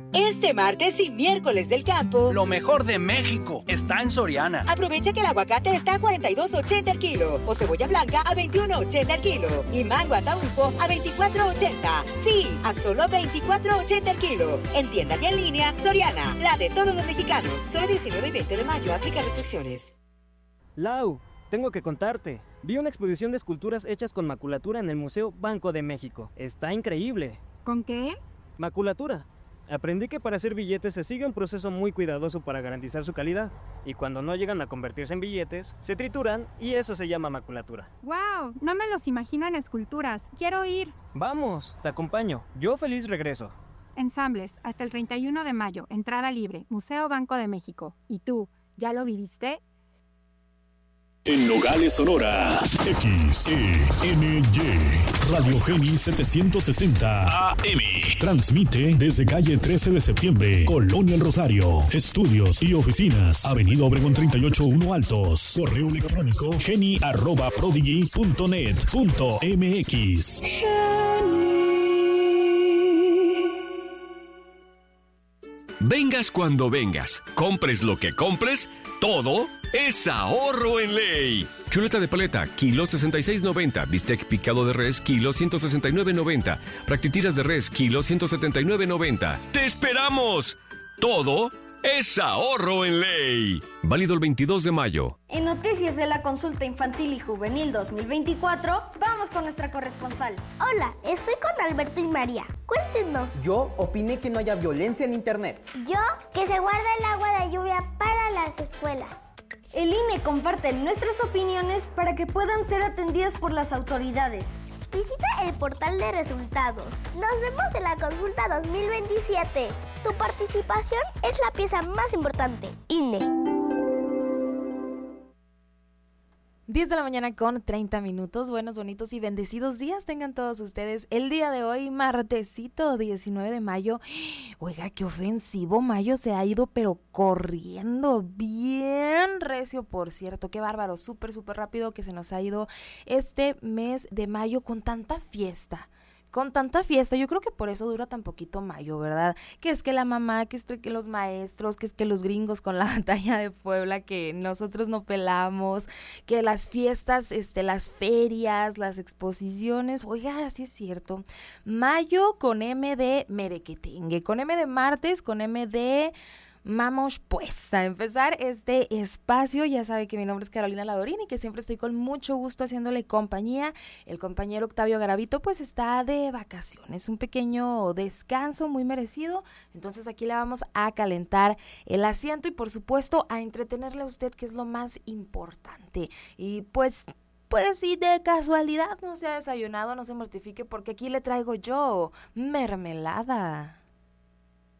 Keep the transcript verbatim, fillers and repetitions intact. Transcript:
Este martes y miércoles del campo, lo mejor de México está en Soriana. Aprovecha que el aguacate está a cuarenta y dos ochenta el kilo, o cebolla blanca a veintiuno ochenta el kilo, y mango ataulfo a veinticuatro ochenta. Sí, a solo veinticuatro ochenta el kilo. En tienda y en línea, Soriana, la de todos los mexicanos. Solo diecinueve y veinte de mayo, aplica restricciones. Lau, tengo que contarte. Vi una exposición de esculturas hechas con maculatura en el Museo Banco de México. Está increíble. ¿Con qué? Maculatura. Aprendí que para hacer billetes se sigue un proceso muy cuidadoso para garantizar su calidad. Y cuando no llegan a convertirse en billetes, se trituran y eso se llama maculatura. ¡Wow! No me los imagino en esculturas. ¡Quiero ir! Vamos, te acompaño. Yo feliz regreso. Ensambles, hasta el treinta y uno de mayo. Entrada libre. Museo Banco de México. ¿Y tú, ya lo viviste? En Nogales, Sonora, X E N Y, Radio Geni setecientos sesenta A M. Transmite desde calle trece de septiembre, Colonia El Rosario. Estudios y oficinas, Avenida Obregón treinta y ocho uno Altos. Correo electrónico geni arroba prodigy punto net punto m x. Vengas cuando vengas, compres lo que compres, todo es ahorro en ley. Chuleta de paleta, kilo sesenta y seis noventa. Bistec picado de res, kilo ciento sesenta y nueve noventa. Practitiras de res, kilo ciento setenta y nueve noventa. ¡Te esperamos! Todo es ahorro en ley. Válido el veintidós de mayo. En noticias de la consulta infantil y juvenil dos mil veinticuatro, vamos con nuestra corresponsal. Hola, estoy con Alberto y María. Cuéntenos. Yo opiné que no haya violencia en internet. Yo, que se guarde el agua de lluvia para las escuelas. El I N E comparte nuestras opiniones para que puedan ser atendidas por las autoridades. Visita el portal de resultados. Nos vemos en la consulta dos mil veintisiete. Tu participación es la pieza más importante. I N E. diez de la mañana con treinta minutos. Buenos, bonitos y bendecidos días tengan todos ustedes. El día de hoy, martesito diecinueve de mayo. Oiga, qué ofensivo. Mayo se ha ido pero corriendo. Bien recio, por cierto. Qué bárbaro. Súper, súper rápido que se nos ha ido este mes de mayo con tanta fiesta. Con tanta fiesta, yo creo que por eso dura tan poquito mayo, ¿verdad? Que es que la mamá, que es que los maestros, que es que los gringos con la batalla de Puebla que nosotros no pelamos, que las fiestas, este, las ferias, las exposiciones, oiga, sí es cierto. Mayo con M de merequetengue, con M de martes, con M de... Vamos pues a empezar este espacio. Ya sabe que mi nombre es Carolina Ladorín y que siempre estoy con mucho gusto haciéndole compañía. El compañero Octavio Garavito pues está de vacaciones, un pequeño descanso muy merecido. Entonces aquí le vamos a calentar el asiento y por supuesto a entretenerle a usted, que es lo más importante. Y pues... Pues si de casualidad no se ha desayunado, no se mortifique porque aquí le traigo yo mermelada.